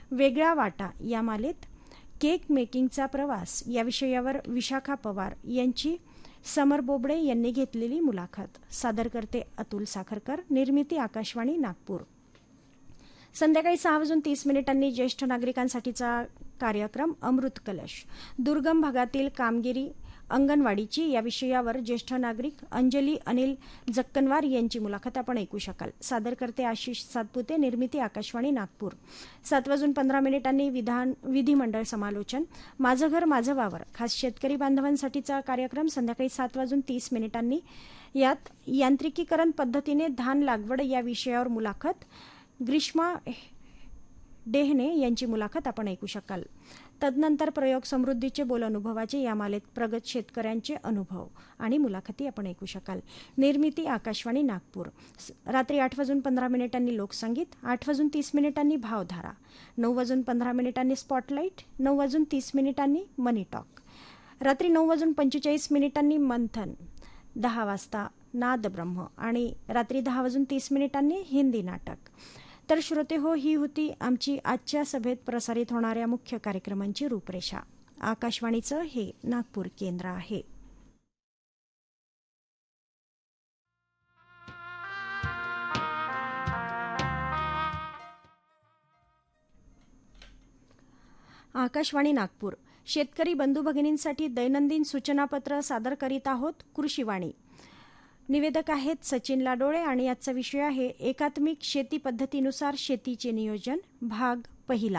वेगळा वाटा या मालेत केक मेकिंगचा प्रवास या विषयावर विशाखा पवार यांची समर बोबडे यांनी घेतलेली मुलाखत. सादर करते अतुल साखरकर. निर्मिती आकाशवाणी नागपूर. संध्याकाळी 6:30 ज्येष्ठ नागरिकांसाठीचा कार्यक्रम अमृत कलश, दुर्गम भागातील कामगिरी अंगणवाडीची या विषयावर ज्येष्ठ नागरिक अंजली अनिल जक्कनवार यांची मुलाखत आपण ऐकू शकाल. सादर करते आशिष सातपुते. निर्मिती आकाशवाणी नागपूर. 7:15 विधिमंडळ समालोचन, माझं घर माझं वावर, खास शेतकरी बांधवांसाठीचा कार्यक्रम संध्याकाळी 7:30 यात यांत्रिकीकरण पद्धतीने धान लागवड या विषयावर मुलाखत ग्रीष्मा डेहने यांची मुलाखत आपण ऐकू शकाल. तदनंतर प्रयोग समृद्धीचे बोल अनुभवाचे या मालेत प्रगत शेतकऱ्यांचे अनुभव आणि मुलाखती आपण ऐकू शकाल. निर्मिती आकाशवाणी नागपूर. रात्री 8:15 लोकसंगीत, 8:30 भावधारा, 9:15 स्पॉटलाईट, 9:30 मनी टॉक, रात्री 9:45 मंथन, 10 वाजता नाद ब्रह्म आणि रात्री 10:30 हिंदी नाटक. तर श्रोते हो, ही होती आमची आजच्या सभेत प्रसारित होणाऱ्या मुख्य कार्यक्रमांची रूपरेषा. आकाशवाणीचं हे नागपूर केंद्र आहे. आकाशवाणी नागपूर. शेतकरी बंधू भगिनींसाठी दैनंदिन सूचनापत्र सादर करीत आहोत कृषीवाणी. निवेदक आहेत सचिन लाडोळे आणि आजचा विषय आहे एकात्मिक शेती पद्धतीनुसार शेतीचे नियोजन, भाग पहिला.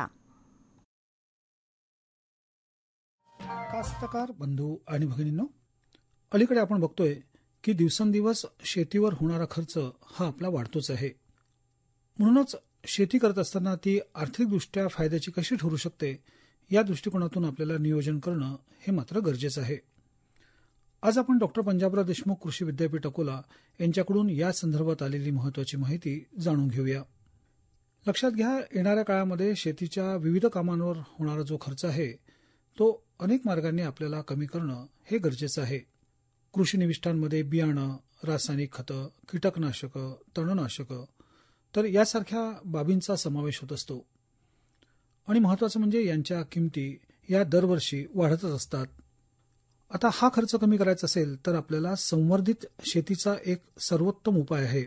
कास्तकार बंधू आणि भगिनींनो, अलीकडे आपण बघतोय की दिवसेंदिवस शेतीवर होणारा खर्च हा आपला वाढतोच आहे. म्हणूनच शेती करत असताना ती आर्थिकदृष्ट्या फायद्याची कशी ठरू शकते या दृष्टिकोनातून आपल्याला नियोजन करणं हे मात्र गरजेचं आहे. आज आपण डॉक्टर पंजाबराव देशमुख कृषी विद्यापीठ अकोला यांच्याकडून या संदर्भात आलेली महत्वाची माहिती जाणून घेऊया. लक्षात घ्या, येणाऱ्या काळामध्ये शेतीच्या विविध कामांवर होणारा जो खर्च आहे तो अनेक मार्गांनी आपल्याला कमी करणं हे गरजेचं आहे. कृषी निविष्ठांमध्ये बियाणं, रासायनिक खतं, कीटकनाशकं, तणनाशकं तर यासारख्या बाबींचा समावेश होत असतो. आणि महत्वाचं म्हणजे यांच्या किमती या दरवर्षी वाढतच असतात. आता हा खर्च कमी करायचा असेल तर आपल्याला संवर्धित शेतीचा एक सर्वोत्तम उपाय आहे.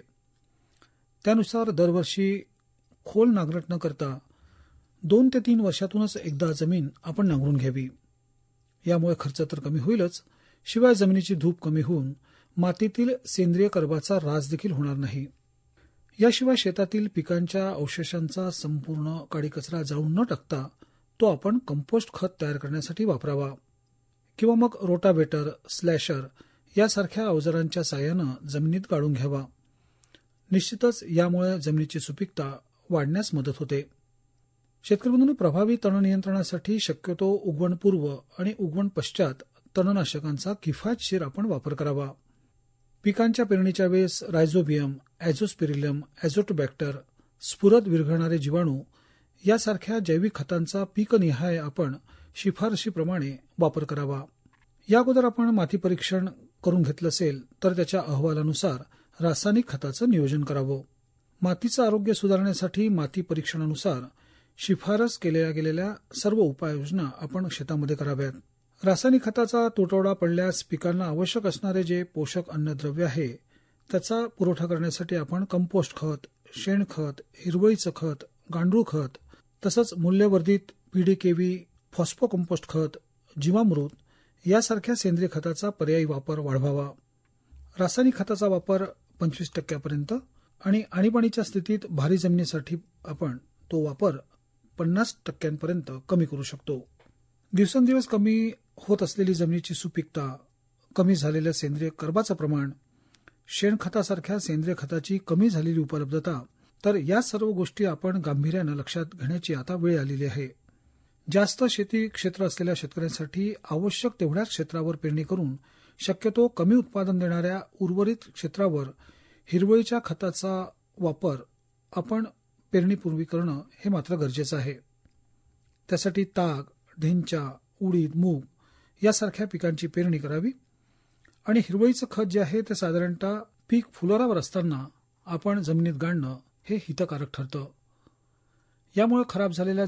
त्यानुसार दरवर्षी खोल नांगरट न करता 2 ते 3 वर्षातूनच एकदा जमीन आपण नांगरून घ्यावी. यामुळे खर्च तर कमी होईलच, शिवाय जमिनीची धूप कमी होऊन मातीतील सेंद्रिय कर्बाचा ऱ्हास देखील होणार नाही. याशिवाय शेतातील पिकांच्या अवशेषांचा संपूर्ण काडी कचरा जाळून न टाकता तो आपण कंपोस्ट खत तयार करण्यासाठी वापरावा किंवा मग रोटावेटर, स्लॅशर यासारख्या अवजारांच्या साहाय्यानं जमिनीत गाडून घ्यावा. निश्चितच यामुळे जमिनीची सुपीकता वाढण्यास मदत होते. शेतकरी बंधूंनो, प्रभावी तण नियंत्रणासाठी शक्यतो उगवणपूर्व आणि उगवण पश्चात तणनाशकांचा किफायतशीर आपण वापर करावा. पिकांच्या पेरणीच्या वेळेस रायझोबियम, ॲझोस्पिरिलम, ॲझोटोबॅक्टर, स्फुरद विरघळणारे जीवाणू यासारख्या जैविक खतांचा पीकनिहाय आपण शिफारशीप्रमाणे वापर करावा. या अगोदर आपण माती परीक्षण करून घेतलं असेल तर त्याच्या अहवालानुसार रासायनिक खताचं नियोजन करावं. मातीचं आरोग्य सुधारण्यासाठी माती परीक्षणानुसार शिफारस केल्या गेलेल्या सर्व उपाययोजना आपण शेतामध्ये कराव्यात. रासायनिक खताचा तुटवडा पडल्यास पिकांना आवश्यक असणारे जे पोषक अन्नद्रव्य आहे त्याचा पुरवठा करण्यासाठी आपण कंपोस्ट खत, शेणखत, हिरवळीचं खत, गांडूळ खत तसंच मूल्यवर्धित PDKV, फॉस्फो कंपोस्ट खत, जीवामृत यासारख्या सेंद्रिय खताचा पर्यायी वापर वाढवावा. रासायनिक खताचा वापर 25% आणि आणीबाणीच्या स्थितीत भारी जमिनीसाठी आपण तो वापर 50% कमी करू शकतो. दिवसेंदिवस कमी होत असलेली जमिनीची सुपीकता, कमी झालेलं सेंद्रिय कर्बाचं प्रमाण, शेणखतासारख्या सेंद्रिय खताची कमी झालेली उपलब्धता तर या सर्व गोष्टी आपण गांभीर्यानं लक्षात घेण्याची आता वेळ आलेली आहे. जास्त शेती क्षेत्र असलेल्या शेतकऱ्यांसाठी आवश्यक तेवढ्याच क्षेत्रावर पेरणी करून शक्यतो कमी उत्पादन देणाऱ्या उर्वरित क्षेत्रावर हिरवळीच्या खताचा वापर आपण पेरणीपूर्वी करणं हे मात्र गरजेचं आहे. त्यासाठी ताग, ढेंचा, उडीद, मूग यासारख्या पिकांची पेरणी करावी आणि हिरवळीचं खत जे आहे ते साधारणतः पीक फुलोरावर असताना आपण जमिनीत गाडणं हे हितकारक ठरतं. यामुळे खराब झालेल्या